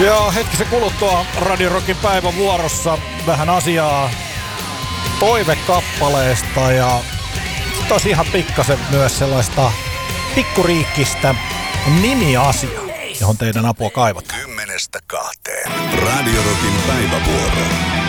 Ja hetkisen kuluttua Radio Rockin päivävuorossa vähän asiaa toivekappaleesta ja tosi ihan pikkasen myös sellaista pikkuriikkistä nimiasiaa, johon teidän apua kaivataan. 10-2. Radio Rockin päivävuoro.